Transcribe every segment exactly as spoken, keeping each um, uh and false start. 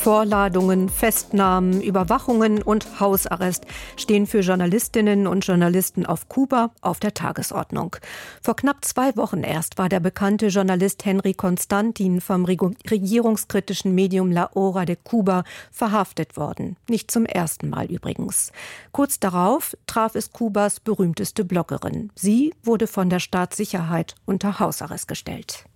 Vorladungen, Festnahmen, Überwachungen und Hausarrest stehen für Journalistinnen und Journalisten auf Kuba auf der Tagesordnung. Vor knapp zwei Wochen erst war der bekannte Journalist Henry Constantin vom regierungskritischen Medium La Hora de Cuba verhaftet worden. Nicht zum ersten Mal übrigens. Kurz darauf traf es Kubas berühmteste Bloggerin. Sie wurde von der Staatssicherheit unter Hausarrest gestellt.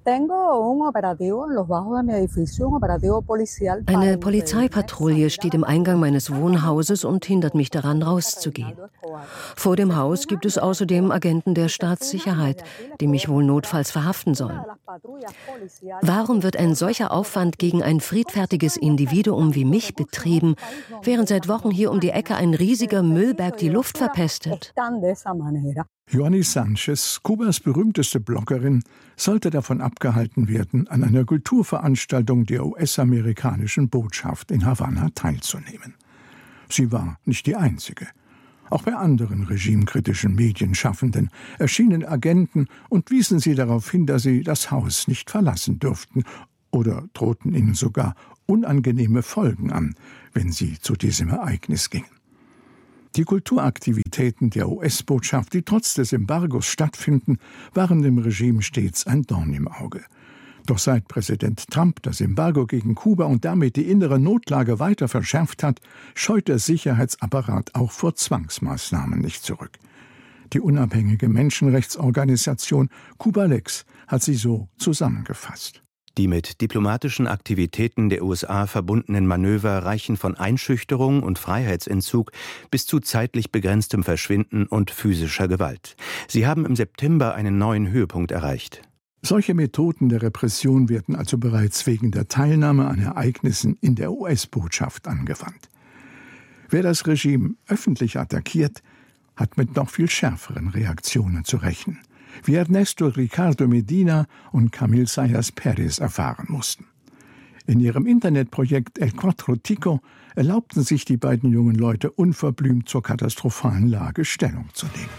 Eine Polizeipatrouille steht im Eingang meines Wohnhauses und hindert mich daran, rauszugehen. Vor dem Haus gibt es außerdem Agenten der Staatssicherheit, die mich wohl notfalls verhaften sollen. Warum wird ein solcher Aufwand gegen ein friedfertiges Individuum wie mich betrieben, während seit Wochen hier um die Ecke ein riesiger Müllberg die Luft verpestet? Joanny Sanchez, Kubas berühmteste Bloggerin, sollte davon abgehalten werden, an einer Kulturveranstaltung der U S-amerikanischen Botschaft in Havanna teilzunehmen. Sie war nicht die einzige. Auch bei anderen regimekritischen Medienschaffenden erschienen Agenten und wiesen sie darauf hin, dass sie das Haus nicht verlassen dürften oder drohten ihnen sogar unangenehme Folgen an, wenn sie zu diesem Ereignis gingen. Die Kulturaktivitäten der U S-Botschaft, die trotz des Embargos stattfinden, waren dem Regime stets ein Dorn im Auge. Doch seit Präsident Trump das Embargo gegen Kuba und damit die innere Notlage weiter verschärft hat, scheut der Sicherheitsapparat auch vor Zwangsmaßnahmen nicht zurück. Die unabhängige Menschenrechtsorganisation Kubalex hat sie so zusammengefasst. Die mit diplomatischen Aktivitäten der U S A verbundenen Manöver reichen von Einschüchterung und Freiheitsentzug bis zu zeitlich begrenztem Verschwinden und physischer Gewalt. Sie haben im September einen neuen Höhepunkt erreicht. Solche Methoden der Repression werden also bereits wegen der Teilnahme an Ereignissen in der U S-Botschaft angewandt. Wer das Regime öffentlich attackiert, hat mit noch viel schärferen Reaktionen zu rechnen, wie Ernesto Ricardo Medina und Camille Sayas Perez erfahren mussten. In ihrem Internetprojekt El Cuatro Tico erlaubten sich die beiden jungen Leute unverblümt zur katastrophalen Lage Stellung zu nehmen.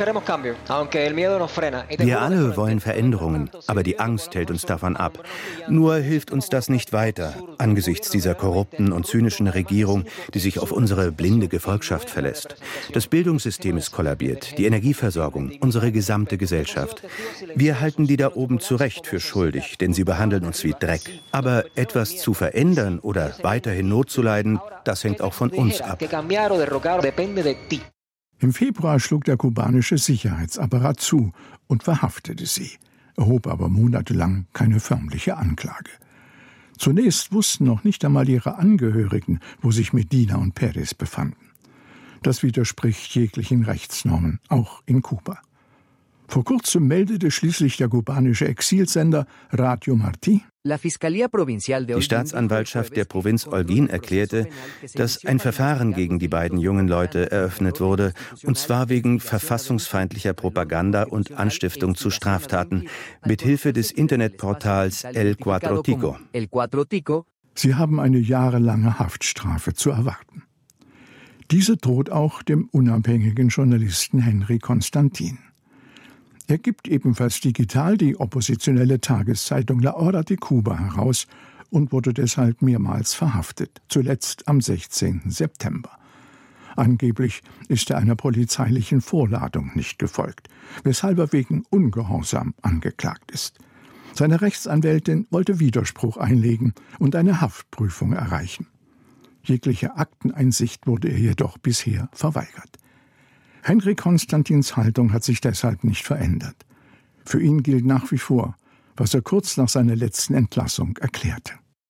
Wir alle wollen Veränderungen, aber die Angst hält uns davon ab. Nur hilft uns das nicht weiter, angesichts dieser korrupten und zynischen Regierung, die sich auf unsere blinde Gefolgschaft verlässt. Das Bildungssystem ist kollabiert, die Energieversorgung, unsere gesamte Gesellschaft. Wir halten die da oben zu Recht für schuldig, denn sie behandeln uns wie Dreck. Aber etwas zu verändern oder weiterhin Not zu leiden, das hängt auch von uns ab. Im Februar schlug der kubanische Sicherheitsapparat zu und verhaftete sie, erhob aber monatelang keine förmliche Anklage. Zunächst wussten noch nicht einmal ihre Angehörigen, wo sich Medina und Perez befanden. Das widerspricht jeglichen Rechtsnormen, auch in Kuba. Vor kurzem meldete schließlich der kubanische Exilsender Radio Martí: Die Staatsanwaltschaft der Provinz Holguín erklärte, dass ein Verfahren gegen die beiden jungen Leute eröffnet wurde, und zwar wegen verfassungsfeindlicher Propaganda und Anstiftung zu Straftaten, mit Hilfe des Internetportals El Cuatro Tico. Sie haben eine jahrelange Haftstrafe zu erwarten. Diese droht auch dem unabhängigen Journalisten Henry Constantin. Er gibt ebenfalls digital die oppositionelle Tageszeitung La Hora de Cuba heraus und wurde deshalb mehrmals verhaftet, zuletzt am sechzehnten September. Angeblich ist er einer polizeilichen Vorladung nicht gefolgt, weshalb er wegen Ungehorsam angeklagt ist. Seine Rechtsanwältin wollte Widerspruch einlegen und eine Haftprüfung erreichen. Jegliche Akteneinsicht wurde ihr jedoch bisher verweigert. Henry Constantins Haltung hat sich deshalb nicht verändert. Für ihn gilt nach wie vor, was er kurz nach seiner letzten Entlassung erklärte.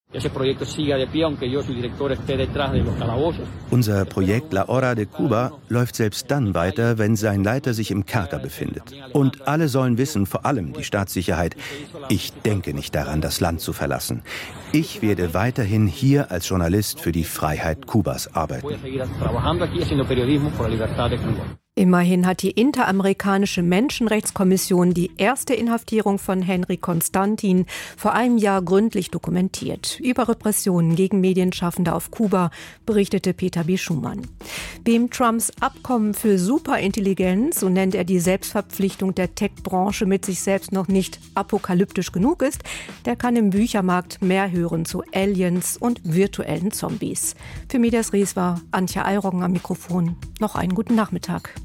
Unser Projekt La Hora de Cuba läuft selbst dann weiter, wenn sein Leiter sich im Kerker befindet. Und alle sollen wissen, vor allem die Staatssicherheit, ich denke nicht daran, das Land zu verlassen. Ich werde weiterhin hier als Journalist für die Freiheit Kubas arbeiten. Immerhin hat die Interamerikanische Menschenrechtskommission die erste Inhaftierung von Henry Konstantin vor einem Jahr gründlich dokumentiert. Über Repressionen gegen Medienschaffende auf Kuba berichtete Peter B. Schumann. Wem Trumps Abkommen für Superintelligenz, so nennt er die Selbstverpflichtung der Tech-Branche, mit sich selbst noch nicht apokalyptisch genug ist, der kann im Büchermarkt mehr hören zu Aliens und virtuellen Zombies. Für Medias Res war Antje Eiroggen am Mikrofon. Noch einen guten Nachmittag.